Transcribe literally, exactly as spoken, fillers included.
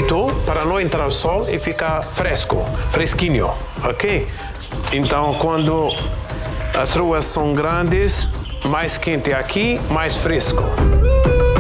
feito para não entrar sol e ficar fresco, fresquinho, ok? Então, quando as ruas são grandes, mais quente aqui, mais fresco.